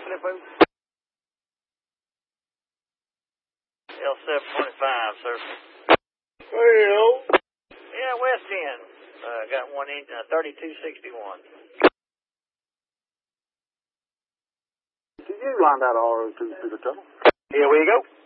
flip over? L725, sir. Well. Yeah, West End. Got one engine, 3261. Did you line out RO2 through the tunnel? Here we go.